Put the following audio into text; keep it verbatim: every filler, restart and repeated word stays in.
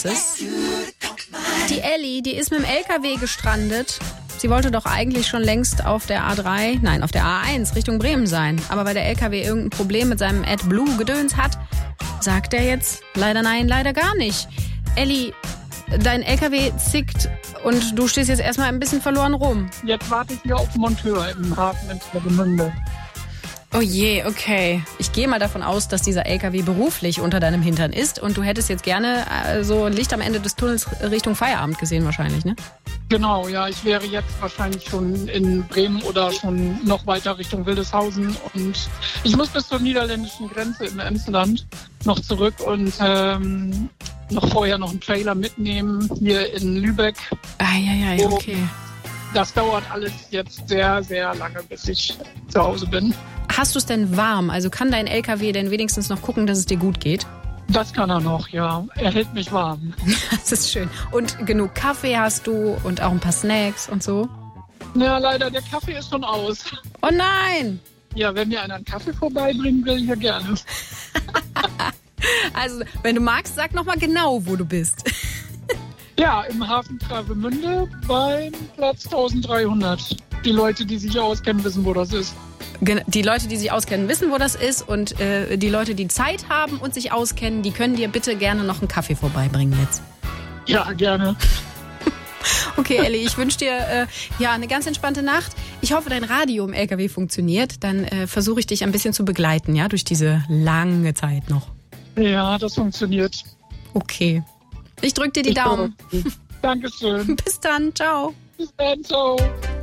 es. Die Elli, die ist mit dem L K W gestrandet. Sie wollte doch eigentlich schon längst auf der A drei, nein, auf der A eins Richtung Bremen sein. Aber weil der L K W irgendein Problem mit seinem AdBlue-Gedöns hat, sagt er jetzt leider nein, leider gar nicht. Elli, dein L K W zickt und du stehst jetzt erstmal ein bisschen verloren rum. Jetzt warte ich hier auf den Monteur im Hafen in Travemünde. Oh je, okay. Ich gehe mal davon aus, dass dieser L K W beruflich unter deinem Hintern ist und du hättest jetzt gerne äh, so Licht am Ende des Tunnels Richtung Feierabend gesehen wahrscheinlich, ne? Genau, ja, ich wäre jetzt wahrscheinlich schon in Bremen oder schon noch weiter Richtung Wildeshausen und ich muss bis zur niederländischen Grenze im Emsland noch zurück und ähm, noch vorher noch einen Trailer mitnehmen hier in Lübeck. Ah, ja, ja, okay. Das dauert alles jetzt sehr, sehr lange, bis ich zu Hause bin. Hast du es denn warm? Also kann dein L K W denn wenigstens noch gucken, dass es dir gut geht? Das kann er noch, ja. Er hält mich warm. Das ist schön. Und genug Kaffee hast du und auch ein paar Snacks und so? Ja, leider, der Kaffee ist schon aus. Oh nein! Ja, wenn mir einer einen Kaffee vorbeibringen will, ja gerne. Also, wenn du magst, sag nochmal genau, wo du bist. Ja, im Hafen Travemünde beim Platz dreizehnhundert. Die Leute, die sich auskennen, wissen, wo das ist. Die Leute, die sich auskennen, wissen, wo das ist. Und äh, die Leute, die Zeit haben und sich auskennen, die können dir bitte gerne noch einen Kaffee vorbeibringen jetzt. Ja, gerne. Okay, Elli, ich wünsche dir äh, ja eine ganz entspannte Nacht. Ich hoffe, dein Radio im L K W funktioniert. Dann äh, versuche ich dich ein bisschen zu begleiten, ja, durch diese lange Zeit noch. Ja, das funktioniert. Okay. Ich drücke dir die ich Daumen. Dankeschön. Bis dann, ciao. Bis dann, ciao.